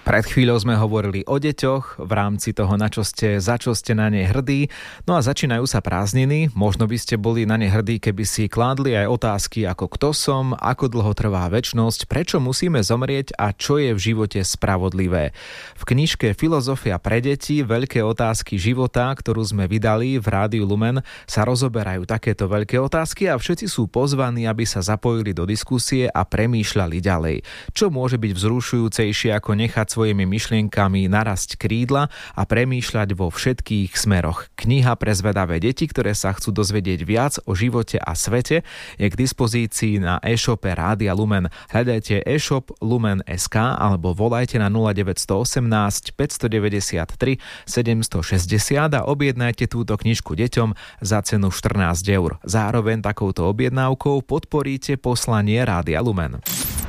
Pred chvíľou sme hovorili o deťoch v rámci toho, za čo ste na ne hrdí. No a začínajú sa prázdniny. Možno by ste boli na ne hrdí, keby si kládli aj otázky ako kto som, ako dlho trvá večnosť, prečo musíme zomrieť a čo je v živote spravodlivé. V knižke Filozofia pre deti, veľké otázky života, ktorú sme vydali v Rádiu Lumen, sa rozoberajú takéto veľké otázky a všetci sú pozvaní, aby sa zapojili do diskusie a premýšľali ďalej. Čo môže byť vzrušujúcejšie ako nechať svojimi myšlienkami narasť krídla a premýšľať vo všetkých smeroch. Kniha pre zvedavé deti, ktoré sa chcú dozvedieť viac o živote a svete, je k dispozícii na e-shope Rádia Lumen. Hľadajte e-shop Lumen.sk alebo volajte na 0918 593 760 a objednajte túto knižku deťom za cenu 14 €. Zároveň takouto objednávkou podporíte poslanie Rádia Lumen.